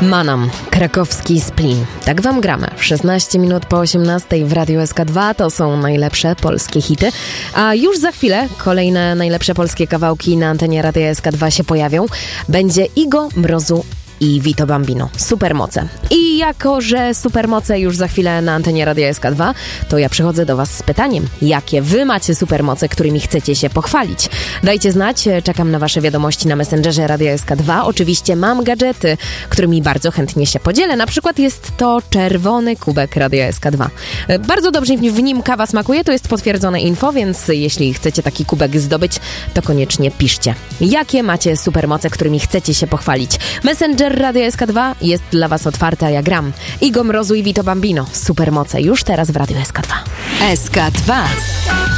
Manam, krakowski Splin. Tak wam gramy. 16 minut po 18 w Radiu SK2 to są najlepsze polskie hity. A już za chwilę kolejne najlepsze polskie kawałki na antenie Radia SK2 się pojawią. Będzie Igo, Mrozu i Vito Bambino. Supermoce. I jako, że supermoce już za chwilę na antenie Radia SK2, to ja przychodzę do was z pytaniem, jakie wy macie supermoce, którymi chcecie się pochwalić. Dajcie znać, czekam na wasze wiadomości na Messengerze Radia SK2. Oczywiście mam gadżety, którymi bardzo chętnie się podzielę. Na przykład jest to czerwony kubek Radia SK2. Bardzo dobrze w nim kawa smakuje, to jest potwierdzone info, więc jeśli chcecie taki kubek zdobyć, to koniecznie piszcie. Jakie macie supermoce, którymi chcecie się pochwalić? Messenger Radio SK2 jest dla was otwarta, ja gram. Igo, Mrozu i Vito Bambino. Supermoce już teraz w Radio SK2. SK2.